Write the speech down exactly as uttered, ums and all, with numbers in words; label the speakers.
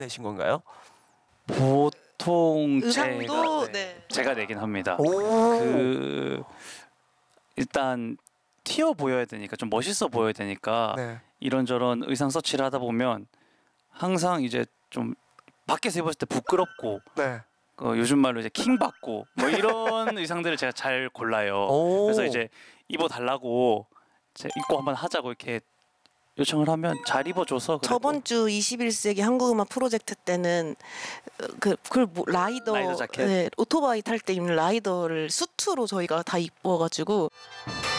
Speaker 1: 내신 건가요?
Speaker 2: 보통
Speaker 3: 의상도
Speaker 2: 제가,
Speaker 3: 네.
Speaker 2: 제가 내긴 합니다.
Speaker 1: 오.
Speaker 2: 그 일단 튀어 보여야 되니까 좀 멋있어 보여야 되니까
Speaker 1: 네.
Speaker 2: 이런저런 의상 서치를 하다 보면 항상 이제 좀 밖에서 입었을 때 부끄럽고
Speaker 1: 네.
Speaker 2: 어, 요즘 말로 이제 킹 받고 뭐 이런 의상들을 제가 잘 골라요.
Speaker 1: 오.
Speaker 2: 그래서 이제 입어 달라고 입고 한번 하자고 이렇게 요청을 하면 잘 입어줘서 그래도
Speaker 3: 저번 주 이십일 세기 한국음악 프로젝트 때는 그, 그 뭐, 라이더,
Speaker 2: 라이더 자켓?
Speaker 3: 네, 오토바이 탈 때 입는 라이더를 수트로 저희가 다 입어가지고